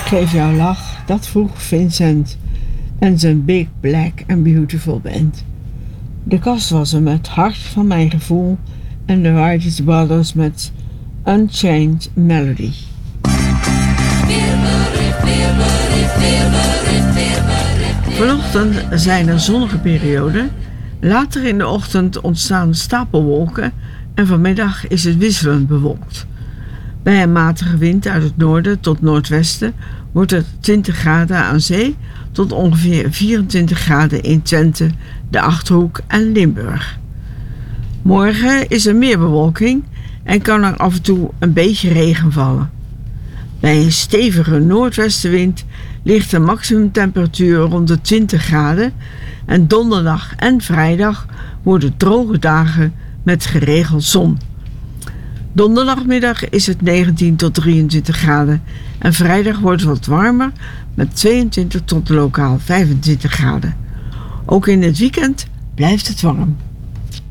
Geef jouw lach, dat vroeg Vincent en zijn Big Black and Beautiful Band. De kast was er met Hart van mijn gevoel en de Righteous Brothers met Unchained Melody. Vanochtend zijn er zonnige perioden, later in de ochtend ontstaan stapelwolken en vanmiddag is het wisselend bewolkt. Bij een matige wind uit het noorden tot noordwesten wordt het 20 graden aan zee tot ongeveer 24 graden in Twente, de Achterhoek en Limburg. Morgen is er meer bewolking en kan er af en toe een beetje regen vallen. Bij een stevige noordwestenwind ligt de maximumtemperatuur rond de 20 graden en donderdag en vrijdag worden droge dagen met geregeld zon. Donderdagmiddag is het 19 tot 23 graden en vrijdag wordt het wat warmer met 22 tot lokaal 25 graden. Ook in het weekend blijft het warm.